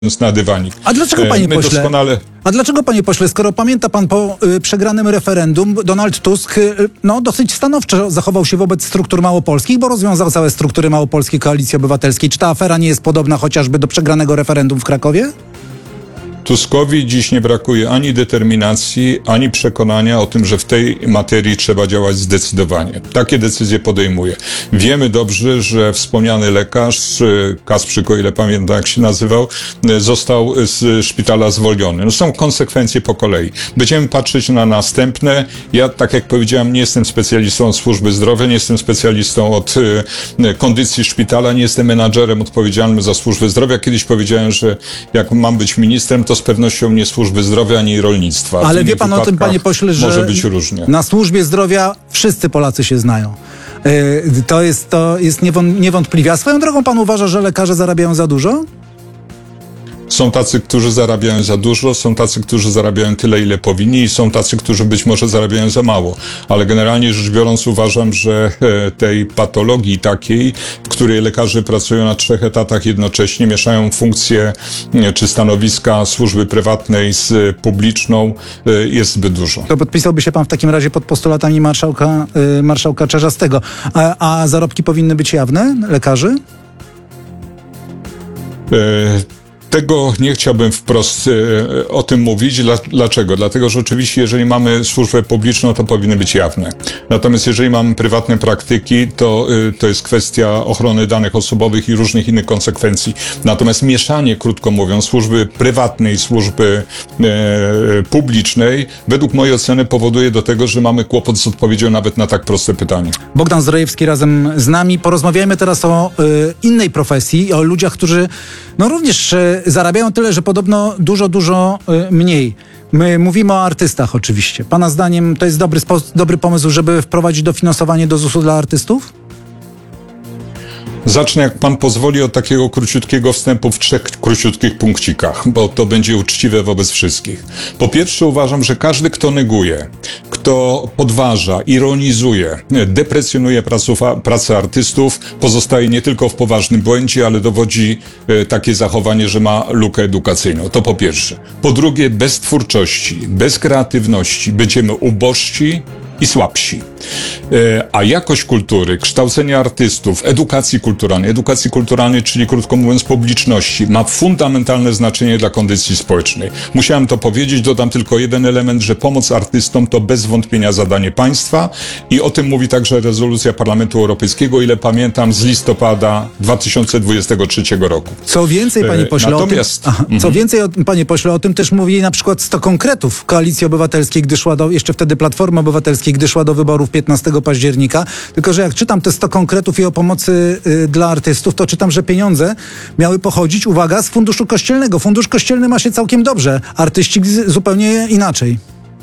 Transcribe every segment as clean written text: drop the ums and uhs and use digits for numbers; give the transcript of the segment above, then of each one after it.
na dywanik. A dlaczego, panie pośle? A dlaczego, panie pośle, skoro pamięta pan po przegranym referendum, Donald Tusk dosyć stanowczo zachował się wobec struktur małopolskich, bo rozwiązał całe struktury małopolskiej Koalicji Obywatelskiej. Czy ta afera nie jest podobna chociażby do przegranego referendum w Krakowie? Tuskowi dziś nie brakuje ani determinacji, ani przekonania o tym, że w tej materii trzeba działać zdecydowanie. Takie decyzje podejmuje. Wiemy dobrze, że wspomniany lekarz, Kasprzyk, o ile pamiętam jak się nazywał, został z szpitala zwolniony. No są konsekwencje po kolei. Będziemy patrzeć na następne. Ja, tak jak powiedziałem, nie jestem specjalistą od służby zdrowia, nie jestem specjalistą od kondycji szpitala, nie jestem menadżerem odpowiedzialnym za służbę zdrowia. Kiedyś powiedziałem, że jak mam być ministrem, to z pewnością nie służby zdrowia, ani rolnictwa. Ale wie pan o tym, panie pośle, że może być różnie. Na służbie zdrowia wszyscy Polacy się znają. To jest niewątpliwie. A swoją drogą pan uważa, że lekarze zarabiają za dużo? Są tacy, którzy zarabiają za dużo, są tacy, którzy zarabiają tyle, ile powinni i są tacy, którzy być może zarabiają za mało. Ale generalnie rzecz biorąc uważam, że tej patologii takiej, w której lekarze pracują na 3 etatach jednocześnie, mieszają funkcje czy stanowiska służby prywatnej z publiczną, jest zbyt dużo. To podpisałby się pan w takim razie pod postulatami marszałka Czarzastego. A zarobki powinny być jawne lekarzy? Tego nie chciałbym wprost o tym mówić. Dlaczego? Dlatego, że oczywiście jeżeli mamy służbę publiczną, to powinny być jawne. Natomiast jeżeli mamy prywatne praktyki, to jest kwestia ochrony danych osobowych i różnych innych konsekwencji. Natomiast mieszanie, krótko mówiąc, służby prywatnej i służby publicznej, według mojej oceny powoduje do tego, że mamy kłopot z odpowiedzią nawet na tak proste pytanie. Bogdan Zdrojewski razem z nami. Porozmawiajmy teraz o innej profesji, o ludziach, którzy również zarabiają tyle, że podobno dużo mniej. My mówimy o artystach oczywiście. Pana zdaniem to jest dobry pomysł, żeby wprowadzić dofinansowanie do ZUS-u dla artystów? Zacznę, jak pan pozwoli, od takiego króciutkiego wstępu w 3 króciutkich punkcikach, bo to będzie uczciwe wobec wszystkich. Po pierwsze, uważam, że każdy, kto neguje, kto podważa, ironizuje, deprecjonuje pracę artystów, pozostaje nie tylko w poważnym błędzie, ale dowodzi takie zachowanie, że ma lukę edukacyjną. To po pierwsze. Po drugie, bez twórczości, bez kreatywności będziemy ubożsi i słabsi. A jakość kultury, kształcenia artystów, edukacji kulturalnej, czyli krótko mówiąc publiczności, ma fundamentalne znaczenie dla kondycji społecznej. Musiałem to powiedzieć, dodam tylko jeden element, że pomoc artystom to bez wątpienia zadanie państwa i o tym mówi także rezolucja Parlamentu Europejskiego, o ile pamiętam, z listopada 2023 roku. Co więcej, panie pośle, panie pośle, o tym też mówi na przykład 100 konkretów Koalicji Obywatelskiej, gdy szła jeszcze wtedy Platformy Obywatelskiej, gdy szła do wyborów 15 października. Tylko że jak czytam te 100 konkretów i o pomocy dla artystów, to czytam, że pieniądze miały pochodzić, uwaga, z Funduszu Kościelnego. Fundusz Kościelny ma się całkiem dobrze, artyści zupełnie inaczej.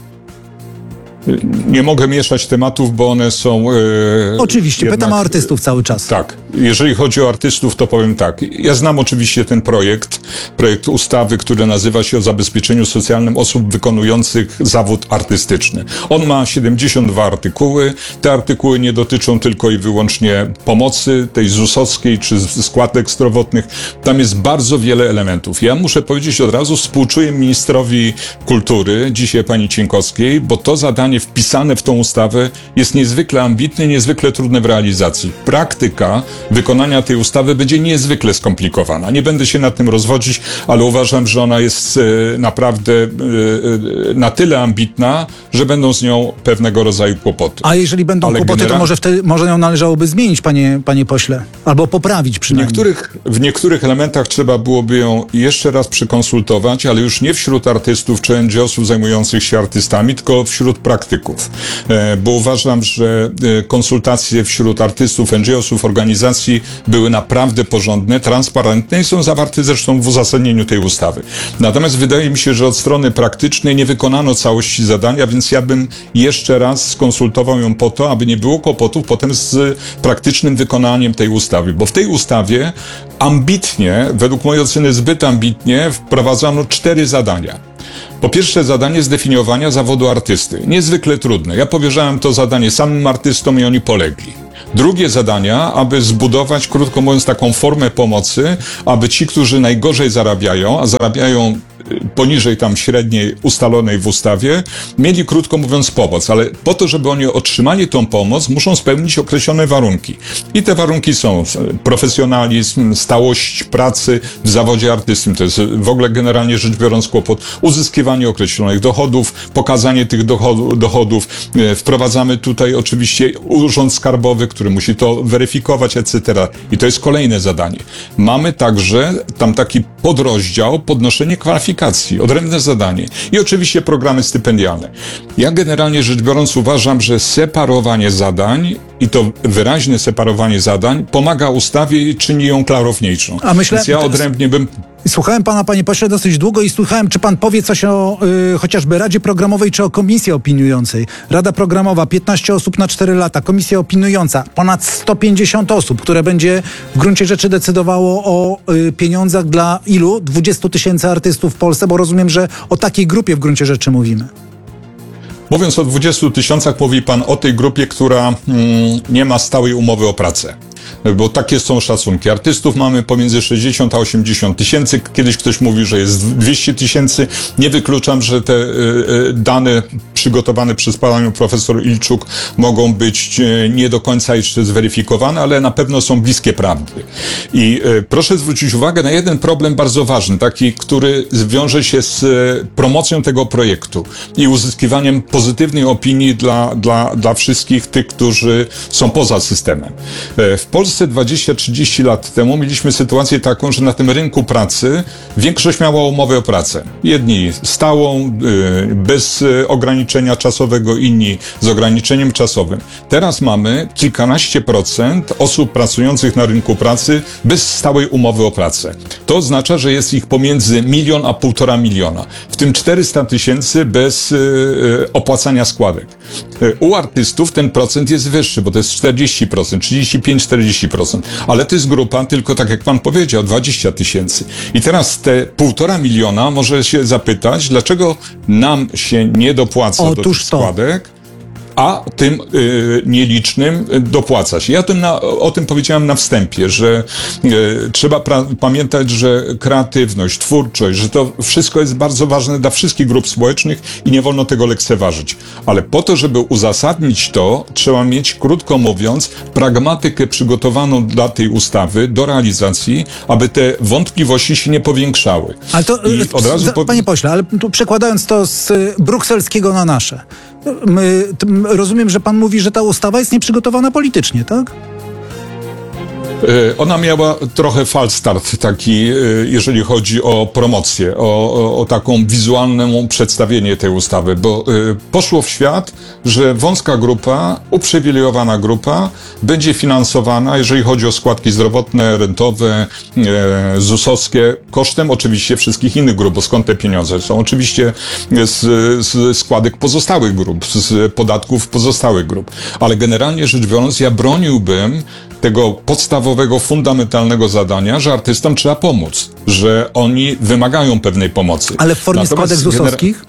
Nie mogę mieszać tematów, bo one są... Oczywiście, pytam o artystów cały czas. Tak. Jeżeli chodzi o artystów, to powiem tak. Ja znam oczywiście ten projekt ustawy, który nazywa się o zabezpieczeniu socjalnym osób wykonujących zawód artystyczny. On ma 72 artykuły. Te artykuły nie dotyczą tylko i wyłącznie pomocy, tej ZUS-owskiej czy składek zdrowotnych. Tam jest bardzo wiele elementów. Ja muszę powiedzieć od razu, współczuję ministrowi kultury, dzisiaj pani Cienkowskiej, bo to zadanie wpisane w tą ustawę jest niezwykle ambitne, niezwykle trudne w realizacji. Praktyka wykonania tej ustawy będzie niezwykle skomplikowana. Nie będę się nad tym rozwodzić, ale uważam, że ona jest naprawdę na tyle ambitna, że będą z nią pewnego rodzaju kłopoty. A jeżeli będą kłopoty, to może ją należałoby zmienić, panie pośle, albo poprawić przynajmniej. W niektórych elementach trzeba byłoby ją jeszcze raz przekonsultować, ale już nie wśród artystów czy NGO-sów zajmujących się artystami, tylko wśród praktyków. Bo uważam, że konsultacje wśród artystów, NGO-sów, organizacji były naprawdę porządne, transparentne i są zawarte zresztą w uzasadnieniu tej ustawy. Natomiast wydaje mi się, że od strony praktycznej nie wykonano całości zadania, więc ja bym jeszcze raz skonsultował ją po to, aby nie było kłopotów potem z praktycznym wykonaniem tej ustawy. Bo w tej ustawie ambitnie, według mojej oceny zbyt ambitnie, wprowadzano 4 zadania. Po pierwsze zadanie zdefiniowania zawodu artysty. Niezwykle trudne. Ja powierzałem to zadanie samym artystom i oni polegli. Drugie zadania, aby zbudować, krótko mówiąc, taką formę pomocy, aby ci, którzy najgorzej zarabiają, a zarabiają poniżej tam średniej ustalonej w ustawie, mieli, krótko mówiąc, pomoc. Ale po to, żeby oni otrzymali tą pomoc, muszą spełnić określone warunki. I te warunki są profesjonalizm, stałość pracy w zawodzie artystycznym. To jest w ogóle generalnie rzecz biorąc kłopot. Uzyskiwanie określonych dochodów, pokazanie tych dochodów. Wprowadzamy tutaj oczywiście urząd skarbowy, który musi to weryfikować, etc. I to jest kolejne zadanie. Mamy także tam taki podrozdział podnoszenie kwalifikacji, odrębne zadanie. I oczywiście programy stypendialne. Ja generalnie rzecz biorąc uważam, że separowanie zadań i to wyraźne separowanie zadań pomaga ustawie i czyni ją klarowniejszą. A myślę, więc ja odrębnie bym... Słuchałem pana, panie pośle, dosyć długo i słuchałem, czy pan powie coś o chociażby Radzie Programowej, czy o Komisji Opiniującej. Rada Programowa, 15 osób na 4 lata. Komisja Opiniująca, ponad 150 osób, które będzie w gruncie rzeczy decydowało o pieniądzach dla ilu? 20 000 artystów w Polsce, bo rozumiem, że o takiej grupie w gruncie rzeczy mówimy. Mówiąc o 20 000, mówi pan o tej grupie, która nie ma stałej umowy o pracę. Bo takie są szacunki. Artystów mamy pomiędzy 60 a 80 tysięcy. Kiedyś ktoś mówił, że jest 200 000. Nie wykluczam, że te dane przygotowane przez panią profesor Ilczuk mogą być nie do końca jeszcze zweryfikowane, ale na pewno są bliskie prawdy. I proszę zwrócić uwagę na jeden problem bardzo ważny, taki, który wiąże się z promocją tego projektu i uzyskiwaniem pozytywnej opinii dla wszystkich tych, którzy są poza systemem. W Polsce 20-30 lat temu mieliśmy sytuację taką, że na tym rynku pracy większość miała umowę o pracę. Jedni stałą, bez ograniczenia czasowego, inni z ograniczeniem czasowym. Teraz mamy kilkanaście procent osób pracujących na rynku pracy bez stałej umowy o pracę. To oznacza, że jest ich pomiędzy 1 milion a 1,5 miliona. W tym 400 000 bez opłacania składek. U artystów ten procent jest wyższy, bo to jest 40%, 35-40%. Ale to jest grupa tylko, tak jak pan powiedział, 20 000. I teraz te 1,5 miliona może się zapytać, dlaczego nam się nie dopłaca do tych składek, a tym nielicznym dopłaca się. Ja o tym powiedziałem na wstępie, że trzeba pamiętać, że kreatywność, twórczość, że to wszystko jest bardzo ważne dla wszystkich grup społecznych i nie wolno tego lekceważyć. Ale po to, żeby uzasadnić to, trzeba mieć, krótko mówiąc, pragmatykę przygotowaną dla tej ustawy do realizacji, aby te wątpliwości się nie powiększały. Ale to, panie pośle, ale tu przekładając to z brukselskiego na nasze. Rozumiem, że pan mówi, że ta ustawa jest nieprzygotowana politycznie, tak? Ona miała trochę falstart taki, jeżeli chodzi o promocję, o taką wizualną przedstawienie tej ustawy, bo poszło w świat, że wąska grupa, uprzywilejowana grupa będzie finansowana, jeżeli chodzi o składki zdrowotne, rentowe, ZUS-owskie, kosztem oczywiście wszystkich innych grup, bo skąd te pieniądze są? Oczywiście z składek pozostałych grup, z podatków pozostałych grup. Ale generalnie rzecz biorąc, ja broniłbym tego podstawowego, fundamentalnego zadania, że artystom trzeba pomóc, że oni wymagają pewnej pomocy. Ale w formie składek ZUS-owskich?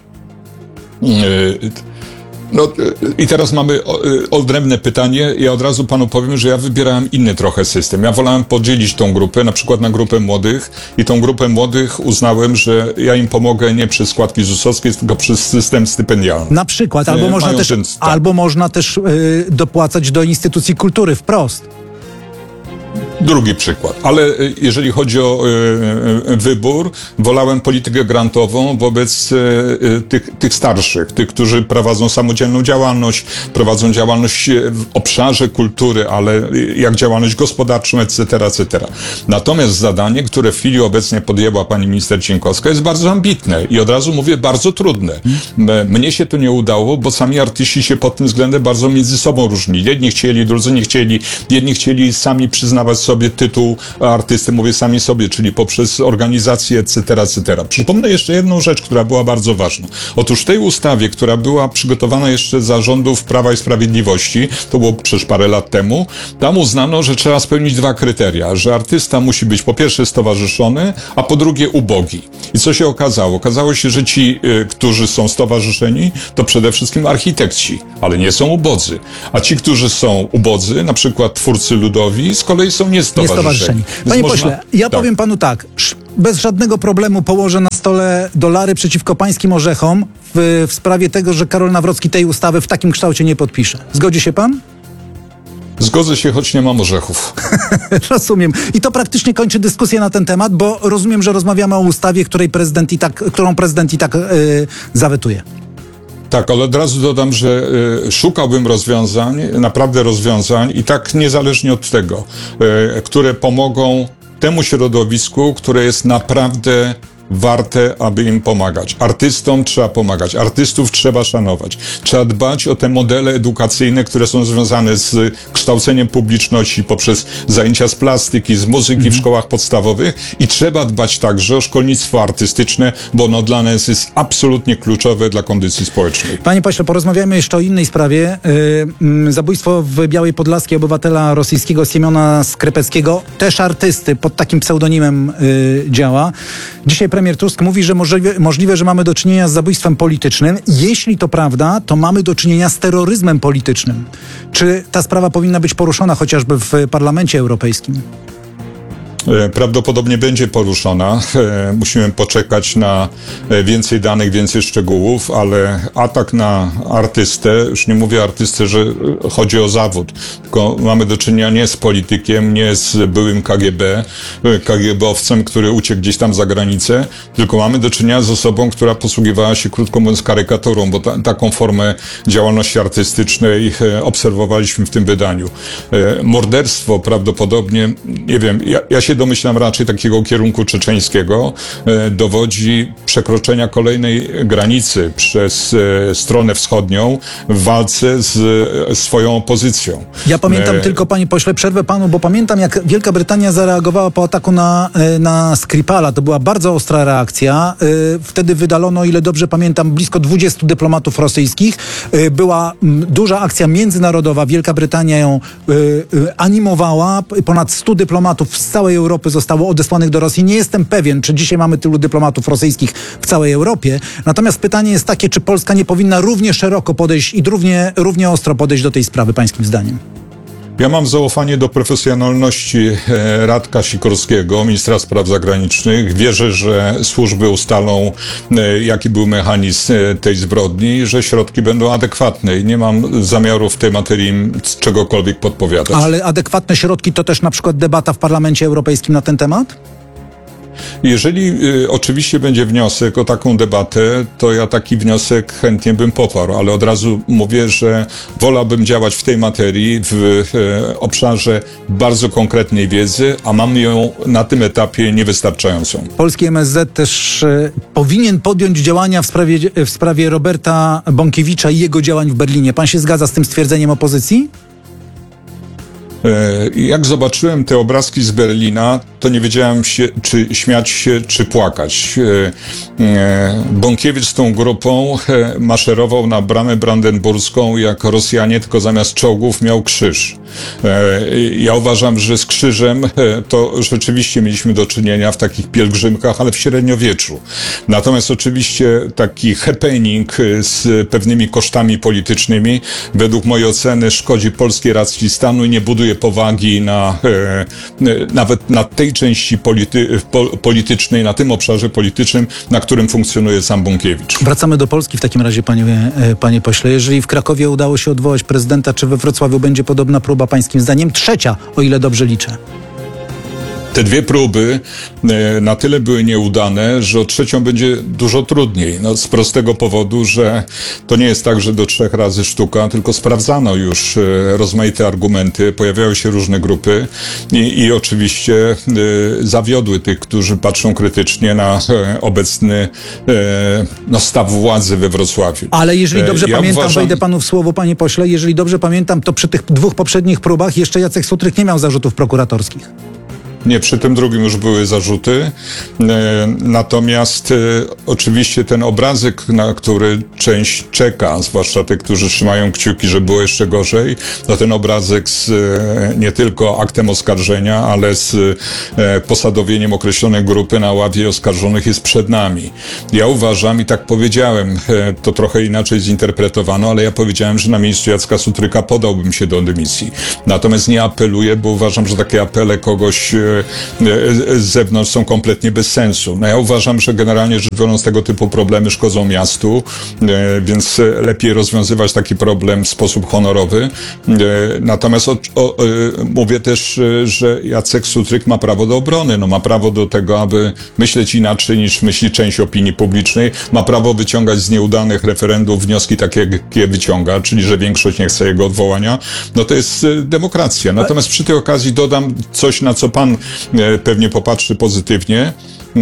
No i teraz mamy odrębne pytanie. Ja od razu panu powiem, że ja wybierałem inny trochę system. Ja wolałem podzielić tą grupę, na przykład na grupę młodych i tą grupę młodych uznałem, że ja im pomogę nie przez składki ZUS-owskie, tylko przez system stypendialny. Na przykład, albo można też dopłacać do instytucji kultury wprost. Drugi przykład. Ale jeżeli chodzi o wybór, wolałem politykę grantową wobec tych starszych, tych, którzy prowadzą samodzielną działalność, prowadzą działalność w obszarze kultury, ale jak działalność gospodarczą, etc., etc. Natomiast zadanie, które w chwili obecnej podjęła pani minister Cieńkowska, jest bardzo ambitne i od razu mówię, bardzo trudne. Mnie się to nie udało, bo sami artyści się pod tym względem bardzo między sobą różnili. Jedni chcieli, drudzy nie chcieli. Jedni chcieli sami przyznawać sobie tytuł artysty, mówię sami sobie, czyli poprzez organizację, etc., etc. Przypomnę jeszcze jedną rzecz, która była bardzo ważna. Otóż w tej ustawie, która była przygotowana jeszcze za rządów Prawa i Sprawiedliwości, to było przecież parę lat temu, tam uznano, że trzeba spełnić dwa kryteria, że artysta musi być po pierwsze stowarzyszony, a po drugie ubogi. I co się okazało? Okazało się, że ci, którzy są stowarzyszeni, to przede wszystkim architekci, ale nie są ubodzy. A ci, którzy są ubodzy, na przykład twórcy ludowi, z kolei są niestowarzyszeni. Panie pośle, ja powiem panu tak, bez żadnego problemu położę na stole dolary przeciwko pańskim orzechom w sprawie tego, że Karol Nawrocki tej ustawy w takim kształcie nie podpisze. Zgodzi się pan? Zgodzę się, choć nie mam orzechów. Rozumiem. I to praktycznie kończy dyskusję na ten temat, bo rozumiem, że rozmawiamy o ustawie, którą prezydent i tak zawetuje. Tak, ale od razu dodam, że szukałbym rozwiązań, naprawdę rozwiązań i tak niezależnie od tego, które pomogą temu środowisku, które jest naprawdę warte, aby im pomagać. Artystom trzeba pomagać, artystów trzeba szanować. Trzeba dbać o te modele edukacyjne, które są związane z kształceniem publiczności poprzez zajęcia z plastyki, z muzyki w szkołach podstawowych i trzeba dbać także o szkolnictwo artystyczne, bo ono dla nas jest absolutnie kluczowe dla kondycji społecznej. Panie pośle, porozmawiajmy jeszcze o innej sprawie. Zabójstwo w Białej Podlaskiej obywatela rosyjskiego Siemiona Skrepeckiego, też artysty, pod takim pseudonimem działa. Dzisiaj premier Tusk mówi, że możliwe, że mamy do czynienia z zabójstwem politycznym. Jeśli to prawda, to mamy do czynienia z terroryzmem politycznym. Czy ta sprawa powinna być poruszona chociażby w Parlamencie Europejskim? Prawdopodobnie będzie poruszona. Musimy poczekać na więcej danych, więcej szczegółów, ale atak na artystę, już nie mówię artystę, że chodzi o zawód, tylko mamy do czynienia nie z politykiem, nie z byłym KGB-owcem, który uciekł gdzieś tam za granicę, tylko mamy do czynienia z osobą, która posługiwała się, krótko mówiąc, karykaturą, bo taką formę działalności artystycznej obserwowaliśmy w tym wydaniu. Morderstwo prawdopodobnie, nie wiem, ja się domyślam raczej takiego kierunku czeczeńskiego, dowodzi przekroczenia kolejnej granicy przez stronę wschodnią w walce z swoją opozycją. Ja pamiętam tylko, panie pośle, przerwę panu, bo pamiętam, jak Wielka Brytania zareagowała po ataku na Skripala. To była bardzo ostra reakcja. Wtedy wydalono, ile dobrze pamiętam, blisko 20 dyplomatów rosyjskich. Była duża akcja międzynarodowa. Wielka Brytania ją animowała. Ponad 100 dyplomatów z całej Europy zostało odesłanych do Rosji. Nie jestem pewien, czy dzisiaj mamy tylu dyplomatów rosyjskich w całej Europie. Natomiast pytanie jest takie, czy Polska nie powinna równie szeroko podejść i równie ostro podejść do tej sprawy, pańskim zdaniem? Ja mam zaufanie do profesjonalności Radka Sikorskiego, ministra spraw zagranicznych. Wierzę, że służby ustalą, jaki był mechanizm tej zbrodni i że środki będą adekwatne. I nie mam zamiaru w tej materii czegokolwiek podpowiadać. Ale adekwatne środki to też na przykład debata w Parlamencie Europejskim na ten temat? Jeżeli oczywiście będzie wniosek o taką debatę, to ja taki wniosek chętnie bym poparł, ale od razu mówię, że wolałbym działać w tej materii w obszarze bardzo konkretnej wiedzy, a mam ją na tym etapie niewystarczającą. Polski MSZ też powinien podjąć działania w sprawie Roberta Bąkiewicza i jego działań w Berlinie. Pan się zgadza z tym stwierdzeniem opozycji? Jak zobaczyłem te obrazki z Berlina, to nie wiedziałem czy śmiać się, czy płakać. Bąkiewicz z tą grupą maszerował na bramę brandenburską jak Rosjanie, tylko zamiast czołgów miał krzyż. Ja uważam, że z krzyżem to rzeczywiście mieliśmy do czynienia w takich pielgrzymkach, ale w średniowieczu. Natomiast oczywiście taki happening z pewnymi kosztami politycznymi, według mojej oceny szkodzi polskiej racji stanu i nie buduje powagi nawet na tej części politycznej, na tym obszarze politycznym, na którym funkcjonuje sam Bąkiewicz. Wracamy do Polski w takim razie, panie pośle. Jeżeli w Krakowie udało się odwołać prezydenta, czy we Wrocławiu będzie podobna próba, pańskim zdaniem? Trzecia, o ile dobrze liczę. Te dwie próby na tyle były nieudane, że o trzecią będzie dużo trudniej. No, z prostego powodu, że to nie jest tak, że do 3 razy sztuka, tylko sprawdzano już rozmaite argumenty, pojawiały się różne grupy i oczywiście zawiodły tych, którzy patrzą krytycznie na obecny staw władzy we Wrocławiu. Ale jeżeli dobrze pamiętam, wejdę panu w słowo, panie pośle, jeżeli dobrze pamiętam, to przy tych 2 poprzednich próbach jeszcze Jacek Sutryk nie miał zarzutów prokuratorskich. Nie, przy tym drugim już były zarzuty. Natomiast oczywiście ten obrazek, na który część czeka, zwłaszcza tych, którzy trzymają kciuki, że było jeszcze gorzej, no ten obrazek z nie tylko aktem oskarżenia, ale z posadowieniem określonej grupy na ławie oskarżonych jest przed nami. Ja uważam i tak powiedziałem, to trochę inaczej zinterpretowano, ale ja powiedziałem, że na miejscu Jacka Sutryka podałbym się do dymisji. Natomiast nie apeluję, bo uważam, że takie apele kogoś z zewnątrz są kompletnie bez sensu. No ja uważam, że generalnie rzecz biorąc tego typu problemy szkodzą miastu, więc lepiej rozwiązywać taki problem w sposób honorowy. Natomiast mówię też, że Jacek Sutryk ma prawo do obrony, no ma prawo do tego, aby myśleć inaczej niż myśli część opinii publicznej, ma prawo wyciągać z nieudanych referendów wnioski takie, jakie wyciąga, czyli że większość nie chce jego odwołania. No to jest demokracja. Natomiast przy tej okazji dodam coś, na co pan pewnie popatrzy pozytywnie.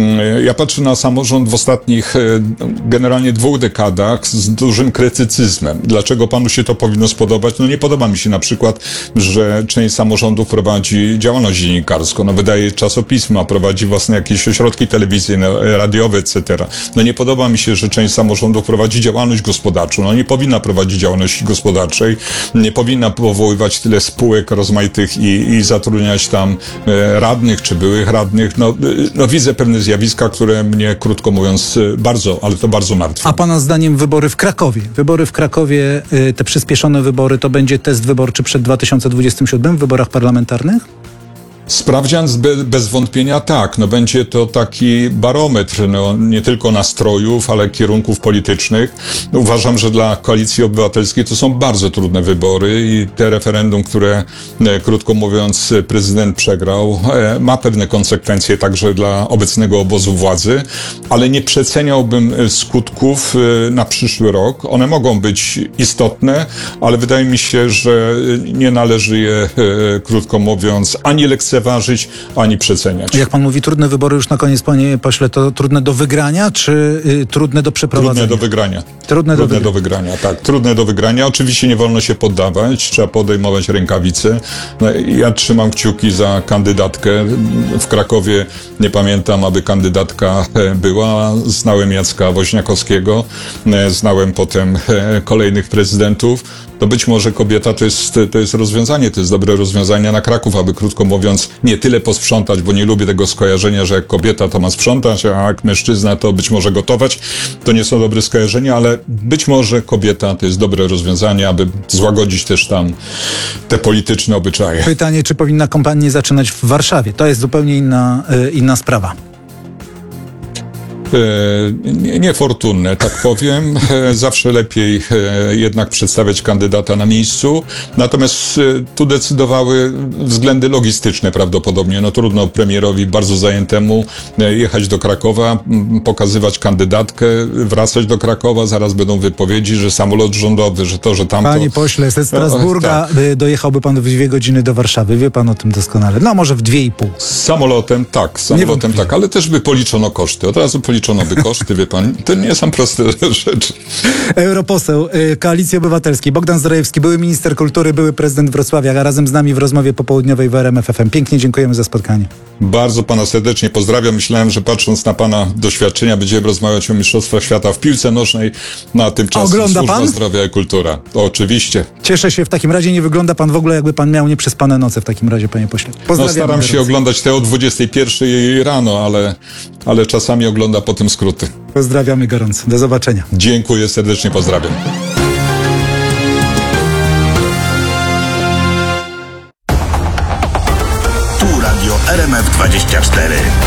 Ja patrzę na samorząd w ostatnich generalnie 2 dekadach z dużym krytycyzmem. Dlaczego panu się to powinno spodobać? No nie podoba mi się na przykład, że część samorządów prowadzi działalność dziennikarską, no wydaje czasopisma, prowadzi własne jakieś ośrodki telewizyjne, radiowe, etc. No nie podoba mi się, że część samorządów prowadzi działalność gospodarczą. No nie powinna prowadzić działalności gospodarczej, nie powinna powoływać tyle spółek rozmaitych i zatrudniać tam radnych czy byłych radnych. No widzę pewne zjawiska, które mnie, krótko mówiąc, bardzo, ale to bardzo martwią. A pana zdaniem wybory w Krakowie? Wybory w Krakowie, te przyspieszone wybory, to będzie test wyborczy przed 2027 w wyborach parlamentarnych? Sprawdzian bez wątpienia tak. No będzie to taki barometr, no nie tylko nastrojów, ale kierunków politycznych. Uważam, że dla Koalicji Obywatelskiej to są bardzo trudne wybory i te referendum, które, krótko mówiąc, prezydent przegrał, ma pewne konsekwencje także dla obecnego obozu władzy, ale nie przeceniałbym skutków na przyszły rok. One mogą być istotne, ale wydaje mi się, że nie należy je, krótko mówiąc, ani lekceważyć, ani przeceniać. Jak pan mówi trudne wybory, już na koniec, panie pośle, to trudne do wygrania, czy trudne do przeprowadzenia? Trudne do wygrania. Trudne do wygrania, tak. Trudne do wygrania. Oczywiście nie wolno się poddawać, trzeba podejmować rękawice. No, ja trzymam kciuki za kandydatkę. W Krakowie nie pamiętam, aby kandydatka była. Znałem Jacka Woźniakowskiego, znałem potem kolejnych prezydentów. To być może kobieta to jest rozwiązanie, to jest dobre rozwiązanie na Kraków, aby, krótko mówiąc, nie tyle posprzątać, bo nie lubię tego skojarzenia, że jak kobieta to ma sprzątać, a jak mężczyzna to być może gotować. To nie są dobre skojarzenia, ale być może kobieta to jest dobre rozwiązanie, aby złagodzić też tam te polityczne obyczaje. Pytanie, czy powinna kampanię zaczynać w Warszawie? To jest zupełnie inna sprawa. Niefortunne, tak powiem. Zawsze lepiej jednak przedstawiać kandydata na miejscu. Natomiast tu decydowały względy logistyczne prawdopodobnie. No trudno premierowi bardzo zajętemu jechać do Krakowa, pokazywać kandydatkę, wracać do Krakowa, zaraz będą wypowiedzi, że samolot rządowy, że to, że tamto. Panie pośle, ze Strasburga tak. Dojechałby pan w 2 godziny do Warszawy. Wie pan o tym doskonale. No może w 2,5. Samolotem tak, ale też by policzono koszty. Od razu policzono by koszty, wie pan. To nie są proste rzeczy. Europoseł Koalicji Obywatelskiej Bogdan Zdrojewski, były minister kultury, były prezydent Wrocławia, a razem z nami w rozmowie popołudniowej w RMF FM. Pięknie dziękujemy za spotkanie. Bardzo pana serdecznie pozdrawiam. Myślałem, że patrząc na pana doświadczenia będziemy rozmawiać o Mistrzostwach Świata w piłce nożnej, a tymczasem Ogląda służba pan? zdrowia i kultura. Oczywiście. Cieszę się, w takim razie nie wygląda pan w ogóle, jakby pan miał nieprzespane noce w takim razie, panie pośle. No, staram się oglądać te o 21 rano, ale czasami ogląda potem skróty. Pozdrawiamy gorąco. Do zobaczenia. Dziękuję serdecznie, pozdrawiam. Tu Radio RMF 24.